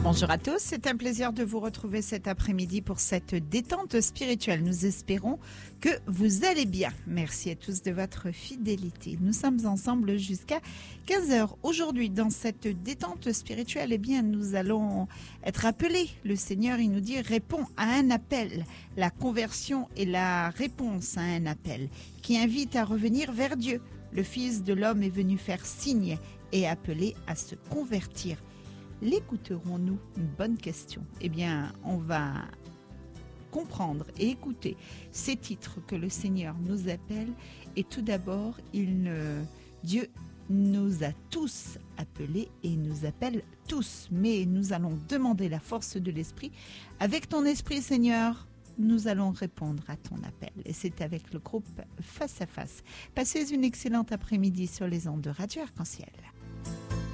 Bonjour à tous, c'est un plaisir de vous retrouver cet après-midi pour cette détente spirituelle. Nous espérons que vous allez bien. Merci à tous de votre fidélité. Nous sommes ensemble jusqu'à 15h. Aujourd'hui, dans cette détente spirituelle, eh bien, nous allons être appelés. Le Seigneur, il nous dit, réponds à un appel. La conversion est la réponse à un appel qui invite à revenir vers Dieu. Le Fils de l'homme est venu faire signe et appeler à se convertir. L'écouterons-nous? Une bonne question. Eh bien, on va comprendre et écouter ces titres que le Seigneur nous appelle. Et tout d'abord, Dieu nous a tous appelés et nous appelle tous. Mais nous allons demander la force de l'Esprit. Avec ton Esprit, Seigneur, nous allons répondre à ton appel. Et c'est avec le groupe Face à Face. Passez une excellente après-midi sur les ondes de Radio Arc-en-Ciel.